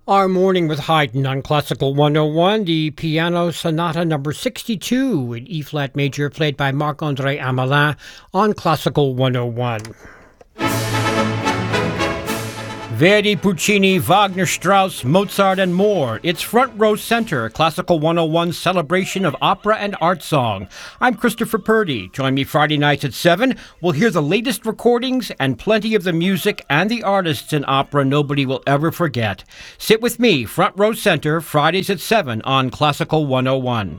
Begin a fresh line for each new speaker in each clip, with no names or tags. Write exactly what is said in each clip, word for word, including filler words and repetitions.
Our morning with Haydn on Classical one oh one, the Piano Sonata number sixty-two in E-flat major, played by Marc-André Hamelin on Classical one oh one. Verdi, Puccini, Wagner, Strauss, Mozart, and more. It's Front Row Center, Classical one oh one's celebration of opera and art song. I'm Christopher Purdy. Join me Friday nights at seven. We'll hear the latest recordings and plenty of the music and the artists in opera nobody will ever forget. Sit with me, Front Row Center, Fridays at seven on Classical one oh one.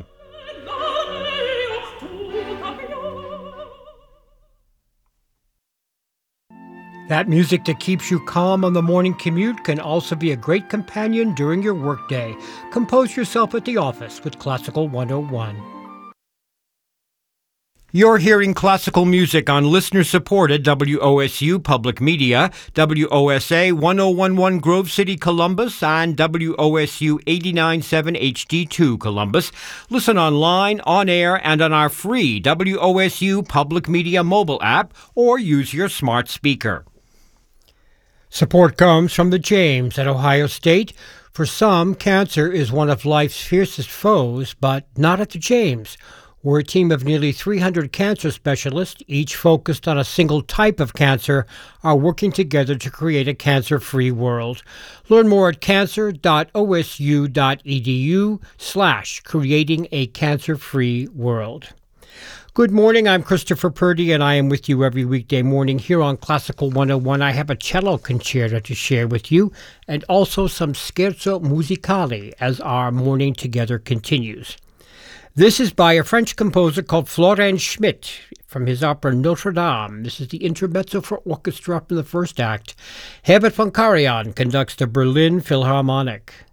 That music that keeps you calm on the morning commute can also be a great companion during your workday. Compose yourself at the office with Classical one oh one. You're hearing classical music on listener-supported W O S U Public Media, W O S A one oh one point one Grove City, Columbus, and W O S U eighty-nine point seven H D two Columbus. Listen online, on air, and on our free W O S U Public Media mobile app, or use your smart speaker. Support comes from the James at Ohio State. For some, cancer is one of life's fiercest foes, but not at the James. We're a team of nearly three hundred cancer specialists, each focused on a single type of cancer, are working together to create a cancer-free world. Learn more at cancer.osu.edu slash creating a cancer-free world. Good morning, I'm Christopher Purdy, and I am with you every weekday morning here on Classical one oh one. I have a cello concerto to share with you, and also some scherzo musicale as our morning together continues. This is by a French composer called Florent Schmitt from his opera Notre Dame. This is the intermezzo for orchestra from the first act. Herbert von Karajan conducts the Berlin Philharmonic.